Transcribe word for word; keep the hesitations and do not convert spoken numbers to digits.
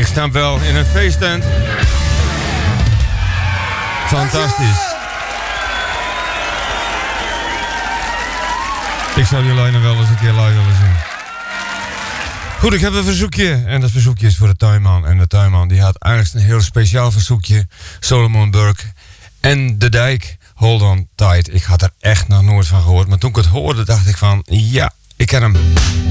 snap wel, in een feesttent. Fantastisch. Ik zou die lijnen wel eens een keer live willen zien. Goed, ik heb een verzoekje. En dat verzoekje is voor de tuinman. En de tuinman die had eigenlijk een heel speciaal verzoekje. Solomon Burke en De Dijk. Hold on tight. Ik had er echt nog nooit van gehoord. Maar toen ik het hoorde dacht ik van, ja, ik ken hem.